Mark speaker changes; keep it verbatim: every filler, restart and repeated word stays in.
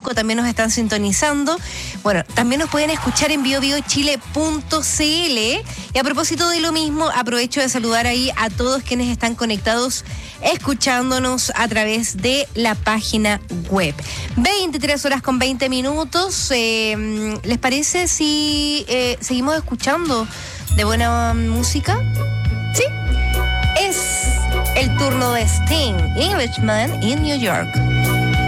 Speaker 1: Temuco también nos están sintonizando. Bueno, también nos pueden escuchar en bio bio chile punto c l. Y a propósito de lo mismo, aprovecho de saludar ahí a todos quienes están conectados, escuchándonos a través de la página web. veintitrés horas con veinte minutos. Eh, ¿Les parece si eh, seguimos escuchando de buena música? Sí. Es el turno de Sting, Englishman in New York.